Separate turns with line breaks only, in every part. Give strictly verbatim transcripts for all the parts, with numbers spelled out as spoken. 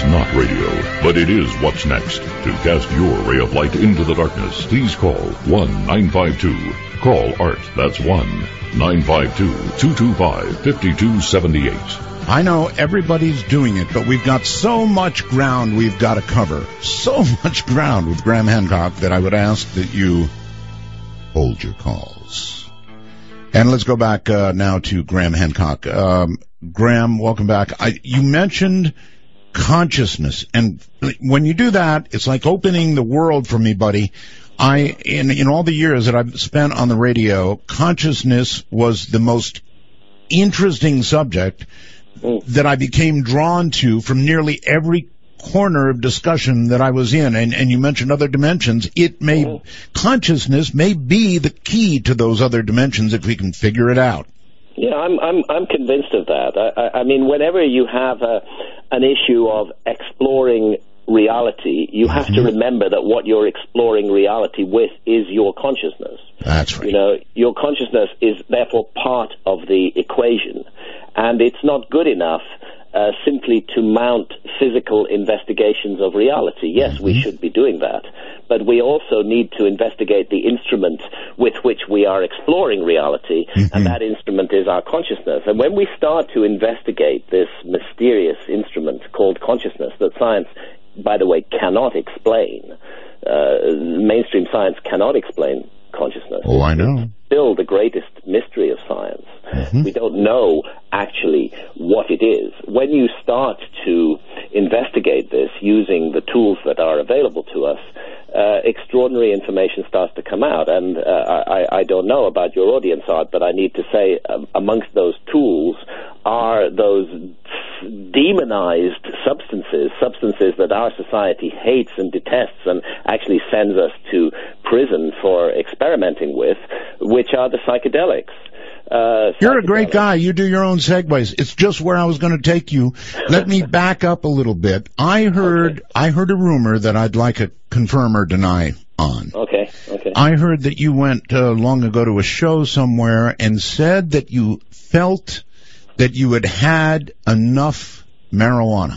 It's not radio, but it is what's next. To cast your ray of light into the darkness, please call one nine five two. Call Art. That's one nine five two, two two five, five two seven eight.
I know everybody's doing it, but we've got so much ground we've got to cover. So much ground with Graham Hancock that I would ask that you hold your calls. And let's go back uh, now to Graham Hancock. Um, Graham, welcome back. I, you mentioned consciousness, and when you do that, it's like opening the world for me, buddy. I, in, in all the years that I've spent on the radio, consciousness was the most interesting subject that I became drawn to from nearly every corner of discussion that I was in. And, and you mentioned other dimensions. It may, mm-hmm. consciousness may be the key to those other dimensions if we can figure it out.
Yeah, I'm I'm I'm convinced of that. I, I, I mean, whenever you have a, an issue of exploring reality, you have mm-hmm. to remember that what you're exploring reality with is your consciousness.
That's right.
You know, your consciousness is therefore part of the equation, and it's not good enough uh, simply to mount physical investigations of reality. Yes, mm-hmm. we should be doing that, but we also need to investigate the instrument with which we are exploring reality, mm-hmm. and that instrument is our consciousness. And when we start to investigate this mysterious instrument called consciousness that science, by the way, cannot explain, uh, mainstream science cannot explain consciousness.
Oh, I know.
It's still the greatest mystery of science. Mm-hmm. We don't know actually what it is. When you start to investigate this using the tools that are available to us, uh, extraordinary information starts to come out. And uh, I, I don't know about your audience, Art, but I need to say um, amongst those tools are those demonized substances, substances that our society hates and detests and actually sends us to prison for experimenting with, which are the psychedelics. Uh,
You're a great guy. You do your own segues. It's just where I was going to take you. Let me back up a little bit. I heard, okay. I heard a rumor that I'd like to confirm or deny on.
Okay, okay.
I heard that you went uh, long ago to a show somewhere and said that you felt that you had had enough marijuana.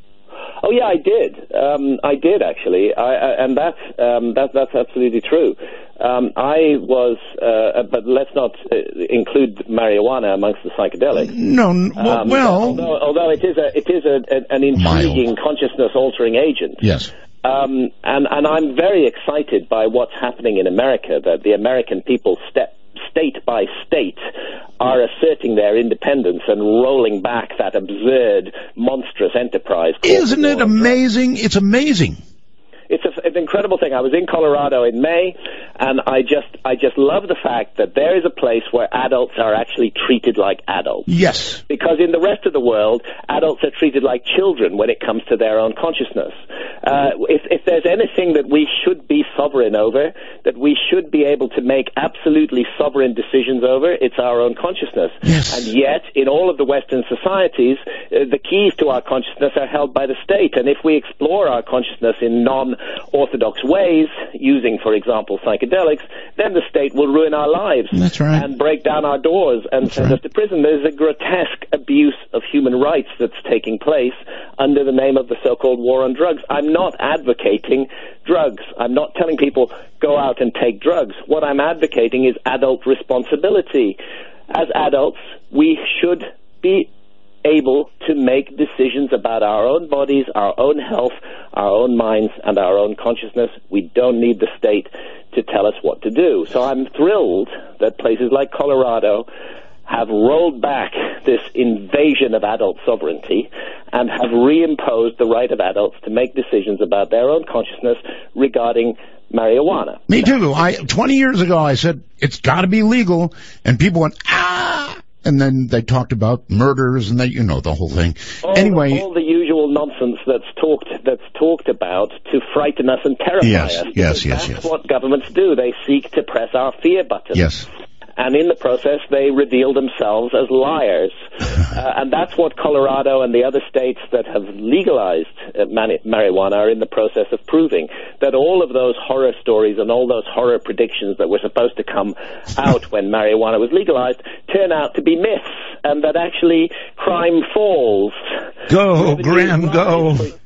Oh yeah, I did. Um, I did actually, I, I, and that's um, that, that's absolutely true. Um, I was, uh, but let's not uh, include marijuana amongst the psychedelics.
No, well,
um,
well
although, although it is a it is a, a, an intriguing consciousness-altering agent.
Yes.
Um, and and I'm very excited by what's happening in America. That the American people step. State by state are asserting their independence and rolling back that absurd, monstrous enterprise.
Isn't it amazing? It's amazing.
It's a, an incredible thing. I was in Colorado in May, and I just I just love the fact that there is a place where adults are actually treated like adults.
Yes.
Because in the rest of the world, adults are treated like children when it comes to their own consciousness. Uh, if, if there's anything that we should be sovereign over, that we should be able to make absolutely sovereign decisions over, it's our own consciousness.
Yes.
And yet, in all of the Western societies, uh, the keys to our consciousness are held by the state. And if we explore our consciousness in non-orthodox ways, using, for example, psychedelics, then the state will ruin our lives.
That's right.
And break down our doors and
That's
send
right.
us to prison. There's a grotesque abuse of human rights that's taking place under the name of the so-called war on drugs. I'm not advocating drugs. I'm not telling people, go out and take drugs. What I'm advocating is adult responsibility. As adults, we should be able to make decisions about our own bodies, our own health, our own minds, and our own consciousness. We don't need the state to tell us what to do. So I'm thrilled that places like Colorado have rolled back this invasion of adult sovereignty and have reimposed the right of adults to make decisions about their own consciousness regarding marijuana.
Me too. I twenty years ago I said it's got to be legal, and people went ah, and then they talked about murders and they, you know, the whole thing.
All
anyway,
the, all the usual nonsense that's talked that's talked about to frighten us and terrify
yes,
us.
Yes, yes,
that's
yes.
what governments do. They seek to press our fear button.
Yes.
And in the process, they reveal themselves as liars. uh, and that's what Colorado and the other states that have legalized uh, mani- marijuana are in the process of proving, that all of those horror stories and all those horror predictions that were supposed to come out when marijuana was legalized turn out to be myths, and that actually crime falls.
Go, Graham, go.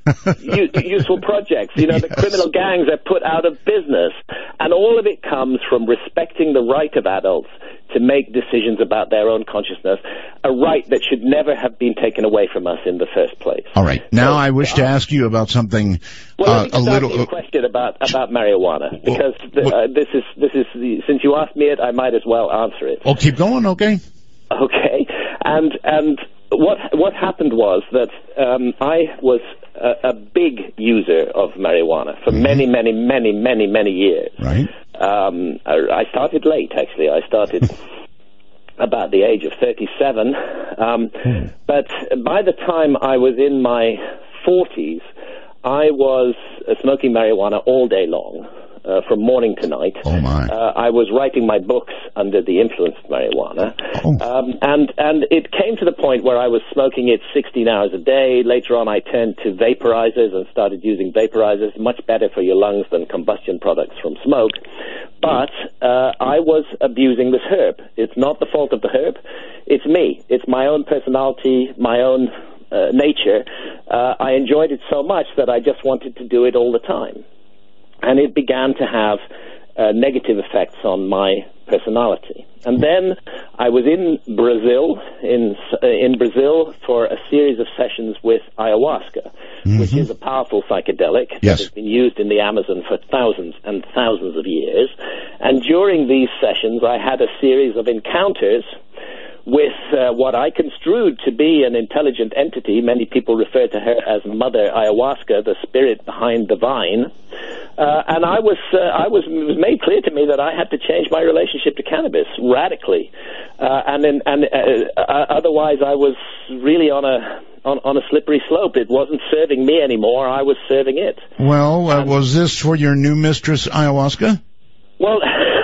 u- useful projects. You know, the
Yes.
criminal gangs are put out of business. And all of it comes from respecting the right of adults to make decisions about their own consciousness, a right that should never have been taken away from us in the first place.
All right. Now
So,
I wish to
uh,
ask you about something
Well,
uh,
let me
a
just
little...
ask you a question about, about marijuana, because the,
well-
uh, this is, this is the, since you asked me it, I might as well answer it.
Oh, keep going, okay?
Okay, and and what what happened was that um, I was a, a big user of marijuana for
Mm-hmm.
many, many, many, many, many years.
Right.
Um, I, I started late, actually. I started about the age of thirty-seven, um,
Hmm.
but by the time I was in my forties, I was uh, smoking marijuana all day long. Uh, from morning to night.
Oh, my.
Uh, I was writing my books under the influence of marijuana.
Oh.
Um, and, and it came to the point where I was smoking it sixteen hours a day. Later on, I turned to vaporizers and started using vaporizers, much better for your lungs than combustion products from smoke. But uh, I was abusing this herb. It's not the fault of the herb. It's me. It's my own personality, my own uh, nature. Uh, I enjoyed it so much that I just wanted to do it all the time. And it began to have uh, negative effects on my personality. And then I was in Brazil, in uh, in Brazil for a series of sessions with ayahuasca, mm-hmm. which is a powerful psychedelic
yes.
that has been used in the Amazon for thousands and thousands of years. And during these sessions, I had a series of encounters with uh, what I construed to be an intelligent entity. Many people refer to her as Mother Ayahuasca, the spirit behind the vine. Uh, and I was, uh, I was, it was made clear to me that I had to change my relationship to cannabis radically, uh, and then, and uh, uh, otherwise I was really on a on, on a slippery slope. It wasn't serving me anymore; I was serving it.
Well, uh,
and,
was this for your new mistress, ayahuasca?
Well,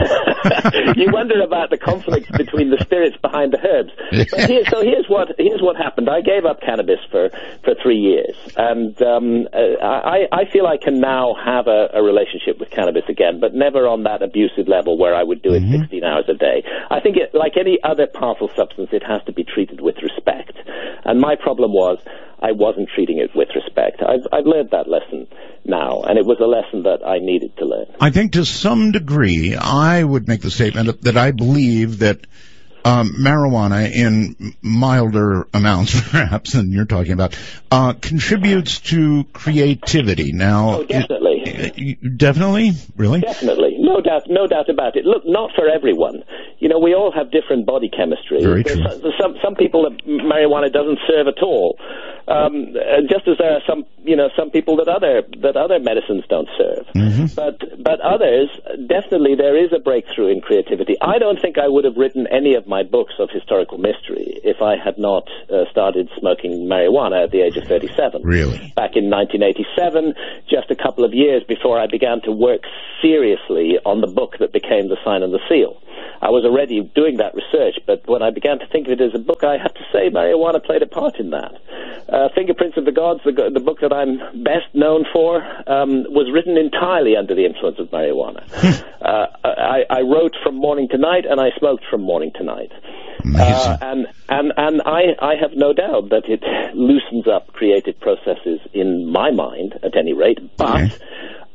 you wonder about the conflicts between the spirits behind the herbs. But here, so here's what here's what happened. I gave up cannabis for, for three years, and um, I, I feel I can now have a, a relationship with cannabis again, but never on that abusive level where I would do it mm-hmm. sixteen hours a day. I think, it, like any other powerful substance, it has to be treated with respect. And my problem was I wasn't treating it with respect. I've, I've learned that lesson now, and it was a lesson that I needed to learn.
I think to some degree, I would make the statement that I believe that um, marijuana, in milder amounts perhaps than you're talking about, uh, contributes to creativity. Now,
oh, definitely.
It, it, definitely? Really?
Definitely. No doubt, no doubt about it. Look, not for everyone. You know, we all have different body chemistry.
Very
There's
true.
Some, some, some people that marijuana doesn't serve at all. Um, just as there are some, you know, some people that other that other medicines don't serve.
Mm-hmm.
But but others, definitely, there is a breakthrough in creativity. I don't think I would have written any of my books of historical mystery if I had not uh, started smoking marijuana at the age of thirty-seven.
Really?
Back in nineteen eighty-seven, just a couple of years before I began to work seriously on the book that became The Sign and the Seal. I was already doing that research, but when I began to think of it as a book, I have to say marijuana played a part in that. Uh, Fingerprints of the Gods, the, the book that I'm best known for, um, was written entirely under the influence of marijuana. uh, I, I wrote from morning to night, and I smoked from morning to night. Uh, and and, and I, I have no doubt that it loosens up creative processes in my mind, at any rate, but okay.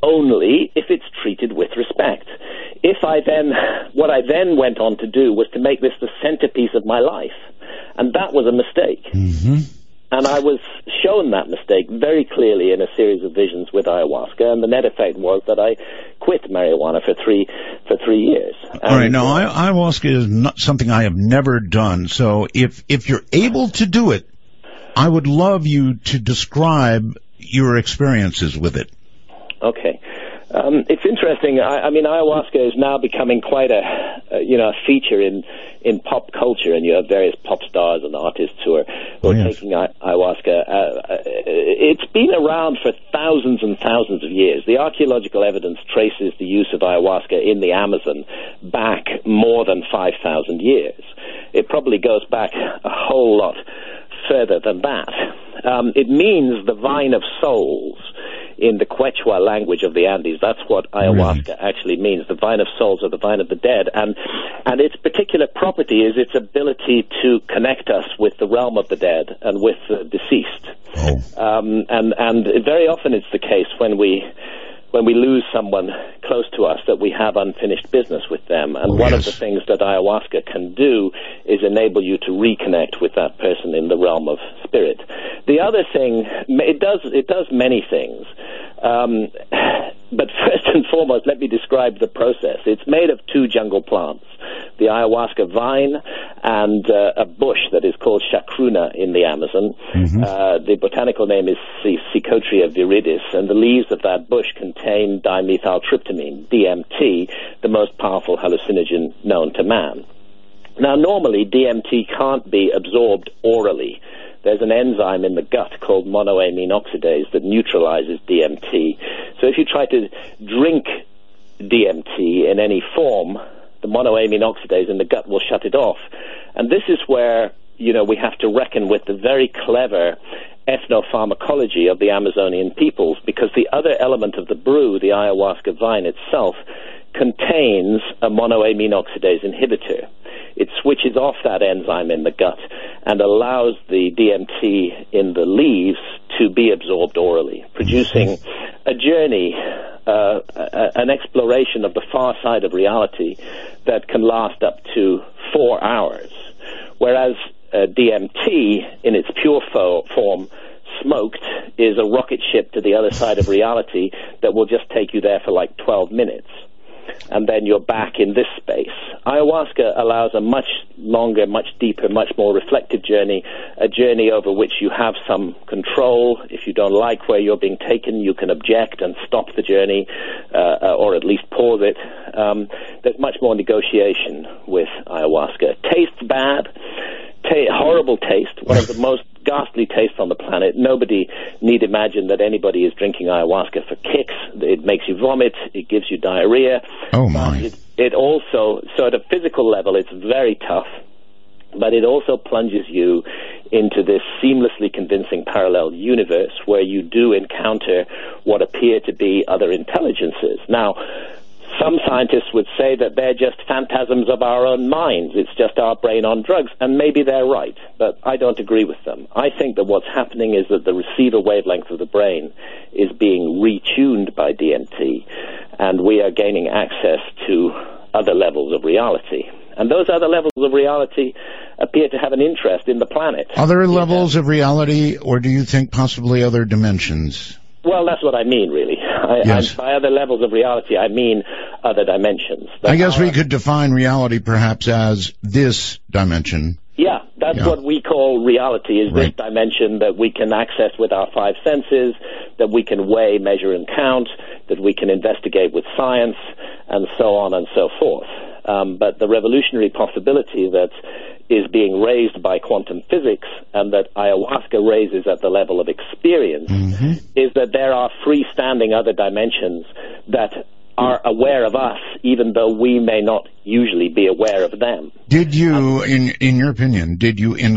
only if it's treated with respect. If I then, what I then went on to do was to make this the centerpiece of my life, and that was a mistake.
Mm-hmm.
And I was shown that mistake very clearly in a series of visions with ayahuasca, and the net effect was that I quit marijuana for three for three years. And
all right, now ayahuasca is not something I have never done, so if if you're able to do it, I would love you to describe your experiences with it.
Okay. Um, it's interesting. I, I mean, ayahuasca is now becoming quite a, a, you know, a feature in, in pop culture, and you have various pop stars and artists who are, who are oh, yes. taking ayahuasca. Uh, it's been around for thousands and thousands of years. The archaeological evidence traces the use of ayahuasca in the Amazon back more than five thousand years. It probably goes back a whole lot further than that. Um, it means the vine of souls. in the Quechua language of the Andes. That's what ayahuasca
Really?
actually means, the vine of souls or the vine of the dead. And, and its particular property is its ability to connect us with the realm of the dead and with the deceased.
Oh.
Um, and, and very often it's the case when we... when we lose someone close to us that we have unfinished business with them. And
Oh,
one
yes.
of the things that ayahuasca can do is enable you to reconnect with that person in the realm of spirit. The other thing, it does, it does many things. Um, but first and foremost, let me describe the process. It's made of two jungle plants, the ayahuasca vine and uh, a bush that is called chacruna in the Amazon.
Mm-hmm.
Uh, the botanical name is Psychotria viridis, and the leaves of that bush contain dimethyltryptamine, D M T, the most powerful hallucinogen known to man. Now, normally, D M T can't be absorbed orally. There's an enzyme in the gut called monoamine oxidase that neutralizes D M T. So if you try to drink D M T in any form, the monoamine oxidase in the gut will shut it off. And this is where, you know, we have to reckon with the very clever ethnopharmacology of the Amazonian peoples, because the other element of the brew, the ayahuasca vine itself, contains a monoamine oxidase inhibitor. It switches off that enzyme in the gut and allows the D M T in the leaves to be absorbed orally, producing a journey, uh, a, an exploration of the far side of reality that can last up to four hours. Whereas uh, D M T, in its pure fo- form, smoked, is a rocket ship to the other side of reality that will just take you there for like twelve minutes. And then you're back in this space. Ayahuasca allows a much longer, much deeper, much more reflective journey, a journey over which you have some control. If you don't like where you're being taken, you can object and stop the journey, uh, or at least pause it. Um, there's much more negotiation with ayahuasca. Tastes bad. Ta- horrible taste, one of the most ghastly tastes on the planet. Nobody need imagine that anybody is drinking ayahuasca for kicks. It makes you vomit, it gives you diarrhea.
Oh, my.
It, it also, so at a physical level, it's very tough, but it also plunges you into this seamlessly convincing parallel universe where you do encounter what appear to be other intelligences. Now, some scientists would say that they're just phantasms of our own minds. It's just our brain on drugs, and maybe they're right, but I don't agree with them. I think that what's happening is that the receiver wavelength of the brain is being retuned by D M T, and we are gaining access to other levels of reality. And those other levels of reality appear to have an interest in the planet.
Other levels of reality, or do you think possibly other dimensions?
Well, that's what I mean, really. I,
Yes.
I, by other levels of reality, I mean other dimensions.
I guess
are,
we could define reality perhaps as this dimension.
Yeah, that's
Yeah.
what we call reality, is
Right.
this dimension that we can access with our five senses, that we can weigh, measure, and count, that we can investigate with science, and so on and so forth. Um, but the revolutionary possibility that is being raised by quantum physics and that ayahuasca raises at the level of experience
Mm-hmm.
is that there are freestanding other dimensions that are aware of us, even though we may not usually be aware of them.
Did you, in in your opinion, did you